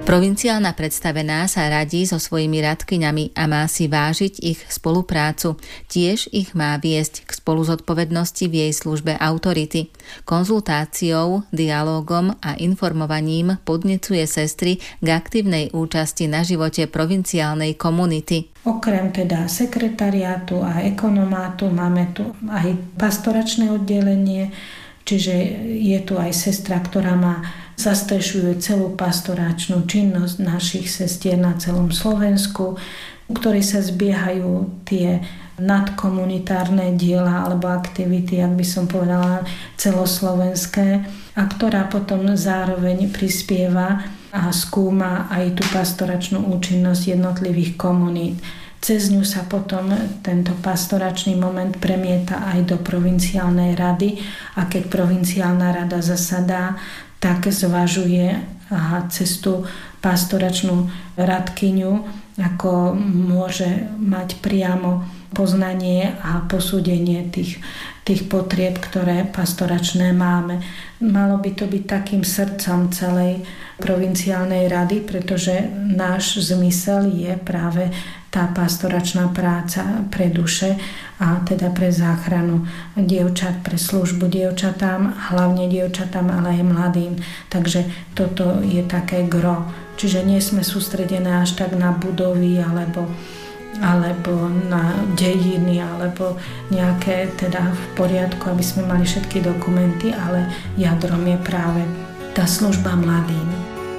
Provinciálna predstavená sa radí so svojimi radkyňami a má si vážiť ich spoluprácu. Tiež ich má viesť k spoluzodpovednosti v jej službe autority. Konzultáciou, dialógom a informovaním podnecuje sestry k aktívnej účasti na živote provinciálnej komunity. Okrem teda sekretariátu a ekonomátu máme tu aj pastoračné oddelenie, čiže je tu aj sestra, ktorá zastrešuje celú pastoračnú činnosť našich sestier na celom Slovensku, u ktorej sa zbiehajú tie nadkomunitárne diela alebo aktivity, ak by som povedala, celoslovenské, a ktorá potom zároveň prispieva a skúma aj tú pastoračnú účinnosť jednotlivých komunít. Cez ňu sa potom tento pastoračný moment premieta aj do provinciálnej rady, a keď provinciálna rada zasadá, tak zvažuje cestu pastoračnú radkyňu, ako môže mať priamo poznanie a posúdenie tých potrieb, ktoré pastoračné máme. Malo by to byť takým srdcom celej provinciálnej rady, pretože náš zmysel je práve tá pastoračná práca pre duše a teda pre záchranu dievčat, pre službu dievčatám, hlavne dievčatám, ale aj mladým. Takže toto je také gro. Čiže nie sme sústredené až tak na budovy alebo na dejiny alebo nejaké teda v poriadku, aby sme mali všetky dokumenty, ale jadrom je práve tá služba mladým.